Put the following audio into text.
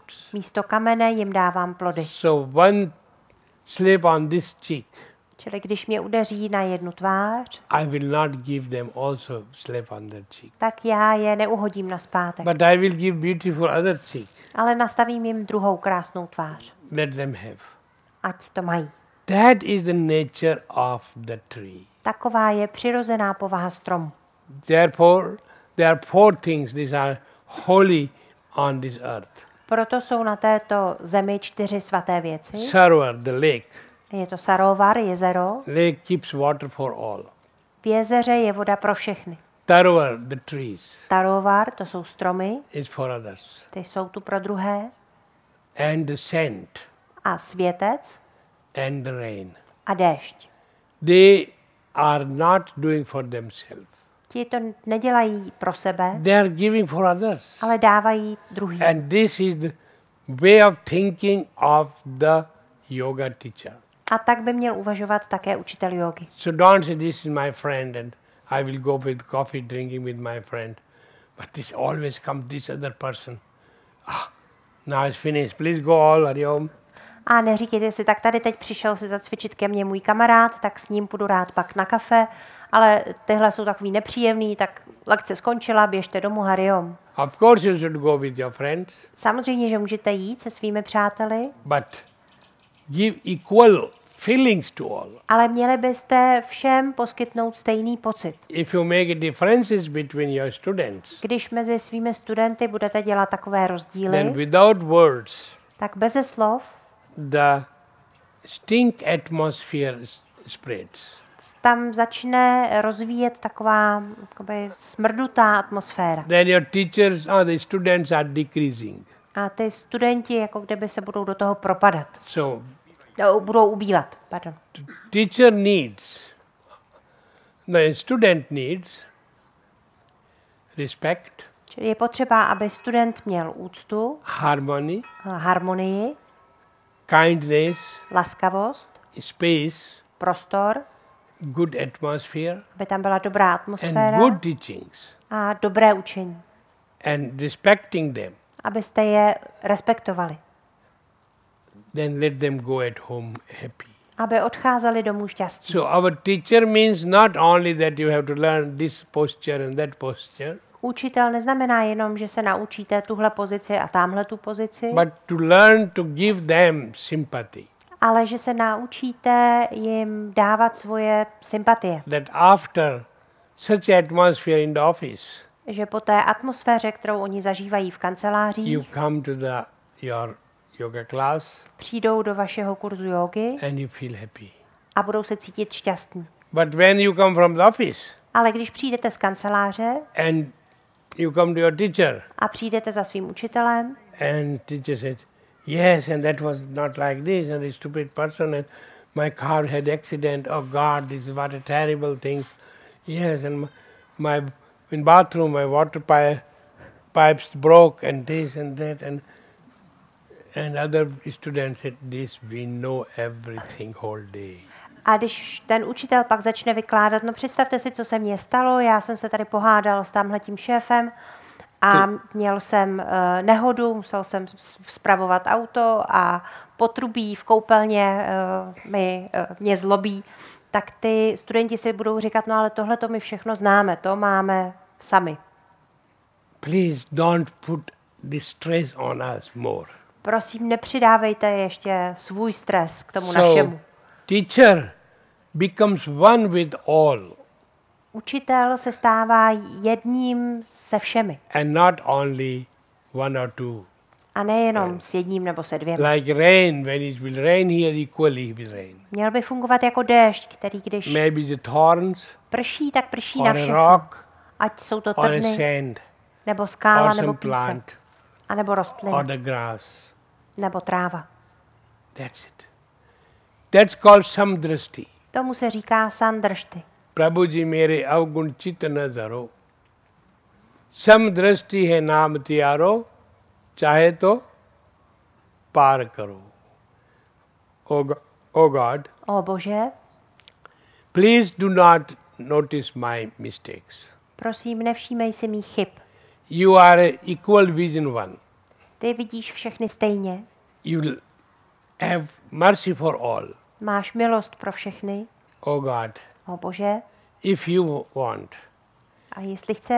fruits. Místo kamene jim dávám plody. So one slap on this cheek, Čili když mě udeří na jednu tvář, I will not give them also slap on their cheek. tak já je neuhodím nazpátek. But I will give beautiful other cheek. Ale nastavím jim druhou krásnou tvář. Let them have. Ať to mají. That is the nature of the tree. Taková je přirozená povaha stromu. Therefore, there are four things these are holy on this earth. Proto jsou na této zemi 4 svaté věci. Sarovar, the lake. Je to Sarovar, jezero. Lake keeps water for all. V jezeře je voda pro všechny. Tarovar, the trees, Tarovar, to jsou stromy, is for others. ty jsou tu pro druhé. And the scent A světec and the rain. a déšť. They are not doing for themselves. Ti to nedělají pro sebe, They are giving for others. ale dávají druhým. And this is the way of thinking of the yoga teacher. A tak by měl uvažovat také učitel jógy. So don't say this is my friend and I will go with coffee drinking with my friend. But this always comes this other person. Now it's finished. Please go all, Hari Om. A neříkejte si, tak tady teď přišel si zacvičit ke mně můj kamarád, tak s ním půjdu rád pak na kafe, ale tyhle jsou takový nepříjemný, tak lekce skončila, běžte domů, Hari Om. Of course you should go with your friends, Samozřejmě, že můžete jít se svými přáteli, but give equal feelings to all. ale měli byste všem poskytnout stejný pocit. If you make differences between your students, Když mezi svými studenty budete dělat takové rozdíly, then without words, tak beze slov the stink atmosphere spreads. tam začne rozvíjet taková jakoby smrdutá atmosféra. Then your teachers or the students are decreasing. A ty studenti jako kdyby se budou do toho propadat. So Budou ubývat, pardon. teacher needs, the student needs respect, Čili je potřeba, aby student měl úctu, harmony, harmonii, kindness, laskavost, space, prostor, good atmosphere, aby tam byla dobrá and atmosféra good teachings, a dobré učení. and respecting them. Abyste je respektovali. Then let them go at home happy. Aby odcházeli domů šťastní. So our teacher means not only that you have to learn this posture and that posture, Učitel neznamená jenom, že se naučíte tuhle pozici a tamhle tu pozici, but to learn to give them sympathy. ale že se naučíte jim dávat svoje sympatie. That after such atmosphere in the office, Že po té atmosféře, kterou oni zažívají v you kancelářích, come to your yoga class přijdou do vašeho kurzu jógy and you feel happy. a budou se cítit šťastní. But when you come from the office Ale když přijdete z kanceláře and you come to your teacher a přijdete za svým učitelem and teacher said, yes, and that was not like this, and the stupid person, and my car had accident, oh God, this is what a terrible thing. Yes, and my in bathroom my water pipes broke and this and that, and other students said, this we know everything whole day. a když ten učitel pak začne vykládat, no představte si, co se mně stalo, já jsem se tady pohádal s tamhletím šéfem a měl jsem nehodu, musel jsem spravovat auto a potrubí v koupelně mě zlobí, tak ty studenti si budou říkat, no ale tohle to my všechno známe, to máme sami. Please don't put the stress on us more. Prosím, nepřidávejte ještě svůj stres k tomu So, našemu. teacher becomes one with all Učitel se stává jedním se všemi and not only one or two. a nejenom s jedním nebo se dvěma. Like rain, when it will rain here, equally it will rain. Měl by fungovat jako déšť, který když Maybe the thorns, prší, tak prší or na a všechno. rock, Ať jsou to or a trny, sand, nebo skála, or nebo some písek, plant, a nebo or rostlina, the grass. nebo tráva. That's it. That's called samdrashti. Tomu se říká sandršty. Prabhuji mere avgun chit nazaro. Samdrashti hai naam tiyaro, chahe to par karo. Oh God, O Bože, please do not notice my mistakes. prosím, nevšímej si mých chyb. You are a equal vision one. Ty vidíš všechny stejně. You have mercy for all. Máš milost pro všechny. Oh God, O Bože, if you want, a jestli chceš,